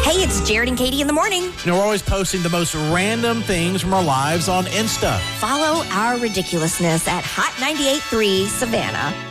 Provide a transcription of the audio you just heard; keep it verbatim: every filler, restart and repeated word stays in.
Hey, it's Jared and Katie in the morning. You know, we're always posting the most random things from our lives on Insta. Follow our ridiculousness at Hot ninety-eight point three Savannah.